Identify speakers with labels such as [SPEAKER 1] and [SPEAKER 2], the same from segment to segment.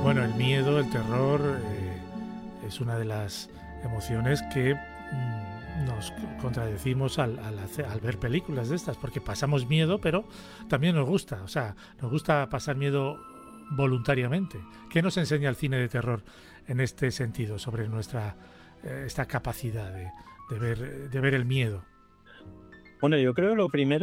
[SPEAKER 1] Bueno, el miedo, el terror, es una de las emociones que nos contradecimos al ver películas de estas, porque pasamos miedo, pero también nos gusta, o sea, nos gusta pasar miedo voluntariamente. ¿Qué nos enseña el cine de terror en este sentido sobre nuestra esta capacidad de ver el miedo?
[SPEAKER 2] Bueno, yo creo que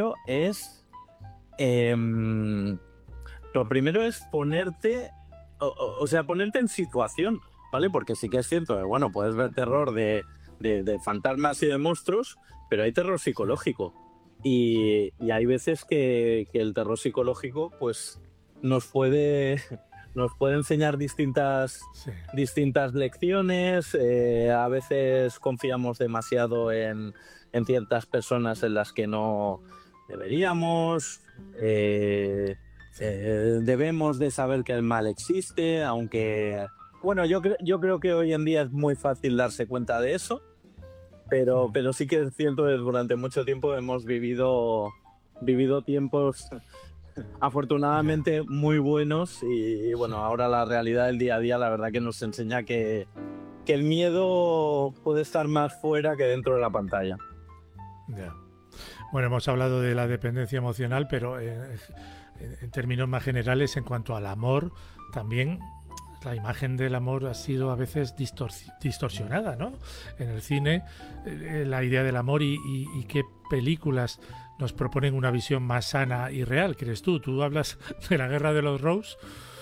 [SPEAKER 2] lo primero es ponerte, o sea, ponerte en situación, ¿vale? Porque sí que es cierto que, bueno, puedes ver terror de fantasmas y de monstruos, pero hay terror psicológico. Y hay veces que el terror psicológico, pues, nos puede, nos puede enseñar
[SPEAKER 1] Sí,
[SPEAKER 2] distintas lecciones. A veces confiamos demasiado en ciertas personas en las que no deberíamos.
[SPEAKER 1] sí,
[SPEAKER 2] Debemos de saber que el mal existe, aunque, bueno, yo creo que hoy en día es muy fácil darse cuenta de eso, pero sí que es cierto que durante mucho tiempo hemos vivido tiempos
[SPEAKER 1] ya.
[SPEAKER 2] afortunadamente muy buenos y bueno, ahora la realidad del día a día la verdad que nos enseña que el miedo puede estar más fuera que dentro de la pantalla.
[SPEAKER 1] Ya. Bueno, hemos hablado de la dependencia emocional, pero en términos más generales, en cuanto al amor, también la imagen del amor ha sido a veces distorsionada, ¿no? En el cine, la idea del amor y qué películas nos proponen una visión más sana y real, ¿crees tú? Tú hablas de la Guerra de los Rose,